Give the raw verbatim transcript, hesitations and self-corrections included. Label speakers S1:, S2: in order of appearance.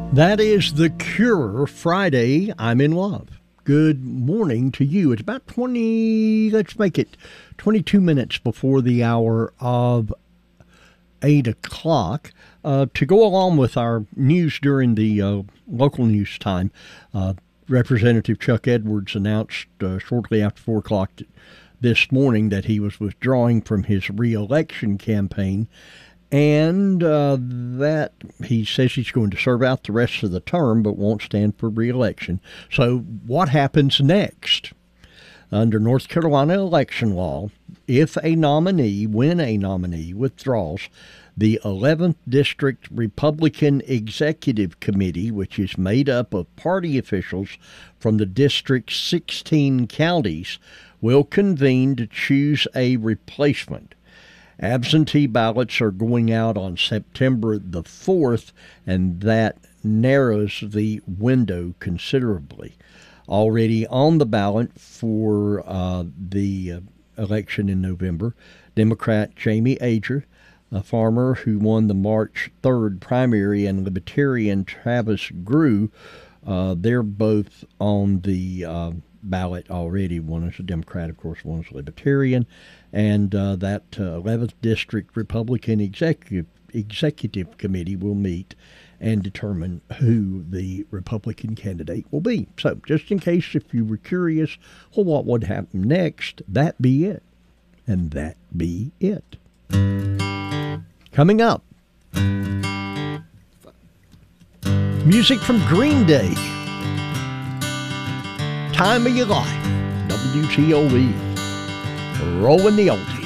S1: That is The Cure, Friday, I'm in Love. Good morning to you. It's about twenty, let's make it twenty-two minutes before the hour of eight o'clock. Uh, to go along with our news during the uh, local news time, uh, Representative Chuck Edwards announced uh, shortly after four o'clock this morning that he was withdrawing from his re-election campaign. And uh, that he says he's going to serve out the rest of the term but won't stand for re-election. So what happens next? Under North Carolina election law, if a nominee, when a nominee withdraws, the eleventh District Republican Executive Committee, which is made up of party officials from the district's sixteen counties, will convene to choose a replacement. Absentee ballots are going out on September the fourth, and that narrows the window considerably. Already on the ballot for uh, the uh, election in November, Democrat Jamie Ager, a farmer who won the March third primary, and Libertarian Travis Grew, uh, they're both on the uh, ballot already. One is a Democrat, of course, one is a Libertarian. And uh, that uh, eleventh District Republican Executive Executive Committee will meet and determine who the Republican candidate will be. So just in case if you were curious, well, what would happen next, that be it. And that be it. Coming up, music from Green Day. Time of Your Life, W T O E. Rolling the old.